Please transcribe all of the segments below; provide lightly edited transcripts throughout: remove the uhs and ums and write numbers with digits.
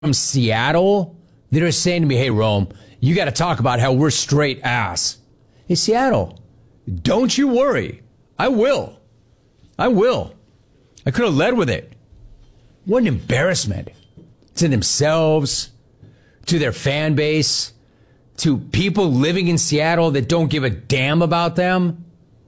from Seattle that are saying to me, hey, Rome, you got to talk about how we're straight ass. Hey, Seattle, don't you worry. I will. I could have led with it. What an embarrassment to themselves, to their fan base, to people living in Seattle that don't give a damn about them.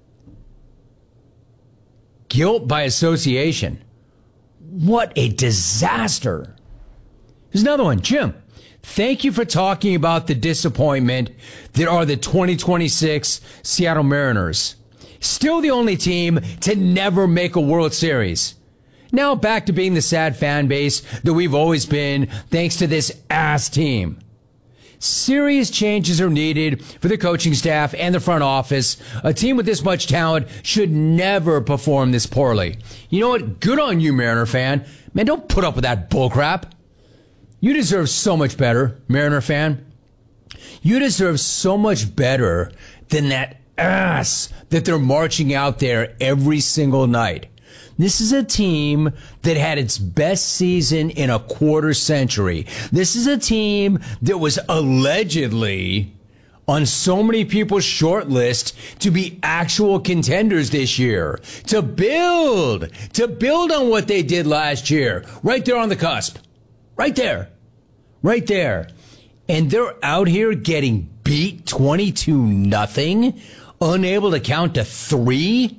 Guilt by association. What a disaster. There's another one. Jim, thank you for talking about the disappointment that are the 2026 Seattle Mariners. Still the only team to never make a World Series. Now back to being the sad fan base that we've always been thanks to this ass team. Serious changes are needed for the coaching staff and the front office. A team with this much talent should never perform this poorly. You know what? Good on you, Mariner fan. Man, don't put up with that bullcrap. You deserve so much better, Mariner fan. You deserve so much better than that ass that they're marching out there every single night. This is a team that had its best season in a quarter century. This is a team that was allegedly on so many people's short list to be actual contenders this year. To build on what they did last year. Right there on the cusp. Right there. And they're out here getting beat 22-0, unable to count to 3.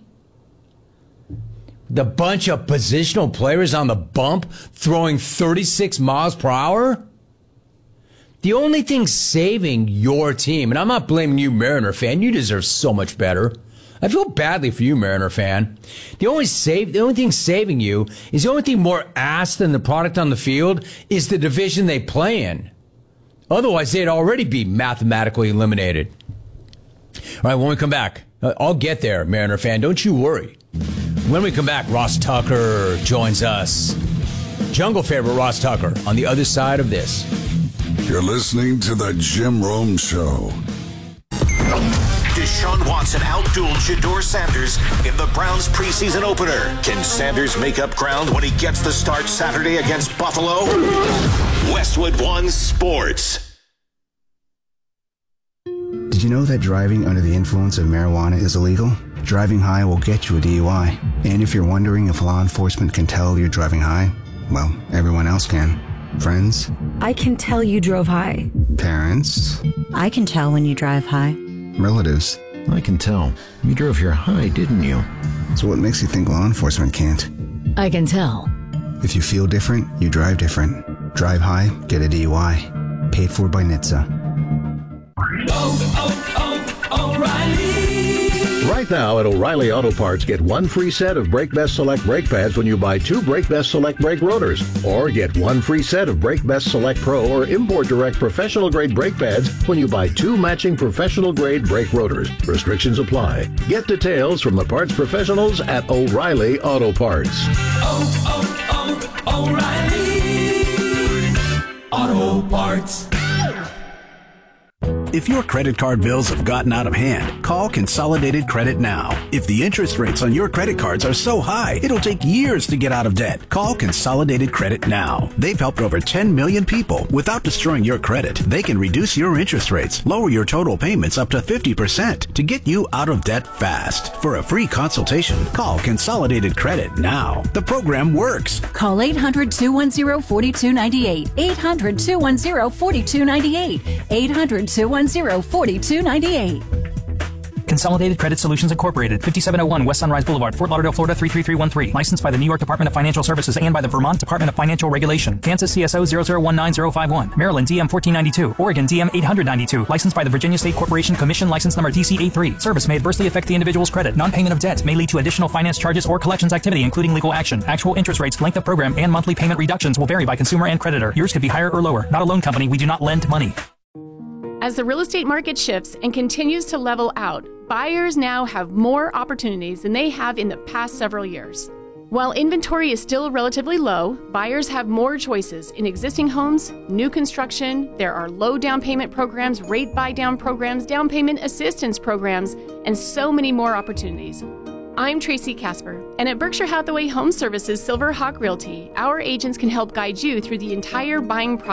The bunch of positional players on the bump throwing 36 miles per hour. The only thing saving your team, and I'm not blaming you, Mariner fan, you deserve so much better. I feel badly for you, Mariner fan. The only thing saving you is the only thing more ass than the product on the field is the division they play in. Otherwise, they'd already be mathematically eliminated. All right, when we come back, I'll get there, Mariner fan. Don't you worry. When we come back, Ross Tucker joins us. Jungle favorite Ross Tucker on the other side of this. You're listening to the Jim Rome Show. Deshaun Watson outdueled Shedeur Sanders in the Browns preseason opener. Can Sanders make up ground when he gets the start Saturday against Buffalo? Westwood One Sports. Did you know that driving under the influence of marijuana is illegal? Driving high will get you a DUI. And if you're wondering if law enforcement can tell you're driving high, well, everyone else can. Friends? I can tell you drove high. Parents? I can tell when you drive high. Relatives? I can tell. You drove here high, didn't you? So what makes you think law enforcement can't? I can tell. If you feel different, you drive different. Drive high, get a DUI. Paid for by NHTSA. O'Reilly. Right now at O'Reilly Auto Parts, get one free set of Brake Best Select brake pads when you buy 2 Brake Best Select brake rotors. Or get one free set of Brake Best Select Pro or Import Direct professional grade brake pads when you buy 2 matching professional grade brake rotors. Restrictions apply. Get details from the parts professionals at O'Reilly Auto Parts. O'Reilly Auto Parts. If your credit card bills have gotten out of hand, call Consolidated Credit now. If the interest rates on your credit cards are so high, it'll take years to get out of debt. Call Consolidated Credit now. They've helped over 10 million people. Without destroying your credit, they can reduce your interest rates, lower your total payments up to 50% to get you out of debt fast. For a free consultation, call Consolidated Credit now. The program works. Call 800-210-4298. 800-210-4298. 800-210-4298. Consolidated Credit Solutions Incorporated, 5701 West Sunrise Boulevard, Fort Lauderdale, Florida 33313. Licensed by the New York Department of Financial Services and by the Vermont Department of Financial Regulation. Kansas CSO 0019051. Maryland DM 1492. Oregon DM 892. Licensed by the Virginia State Corporation Commission, license number DC83. Service may adversely affect the individual's credit. Non-payment of debts may lead to additional finance charges or collections activity, including legal action. Actual interest rates, length of program, and monthly payment reductions will vary by consumer and creditor. Yours could be higher or lower. Not a loan company. We do not lend money. As the real estate market shifts and continues to level out, buyers now have more opportunities than they have in the past several years. While inventory is still relatively low, buyers have more choices in existing homes, new construction. There are low down payment programs, rate buy down programs, down payment assistance programs, and so many more opportunities. I'm Tracy Casper, and at Berkshire Hathaway Home Services Silver Hawk Realty, our agents can help guide you through the entire buying process